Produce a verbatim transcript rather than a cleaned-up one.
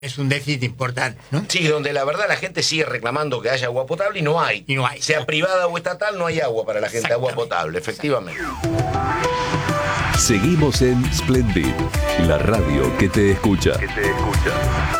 Es un déficit importante, ¿no? Sí, donde la verdad la gente sigue reclamando que haya agua potable y no hay. Y no hay. Sea privada o estatal, no hay agua para la gente, agua potable, efectivamente. Seguimos en Splendid, la radio que te escucha. Que te escucha.